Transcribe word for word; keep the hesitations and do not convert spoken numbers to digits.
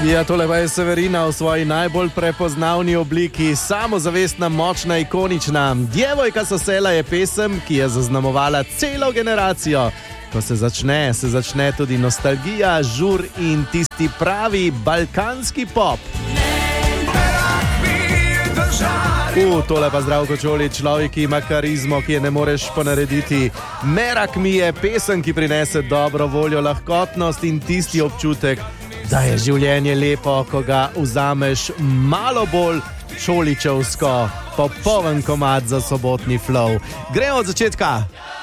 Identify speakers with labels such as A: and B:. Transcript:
A: Ja, tole pa je Severina v svoji najbolj prepoznavni obliki, samozavestna, močna, ikonična. Djevojka so sela je pesem, ki je zaznamovala celo generacijo. Ko se začne, se začne tudi nostalgija, žur in tisti pravi balkanski pop. U, tole pa Zdravko Čoli, človek, ki ima karizmo, ki je ne moreš ponarediti. Merak mi je pesem, ki prinese dobro voljo, lahkotnost in tisti občutek, da je življenje lepo, ko ga vzameš malo bolj čoličevsko, popoln komad za sobotni flow. Gremo od začetka.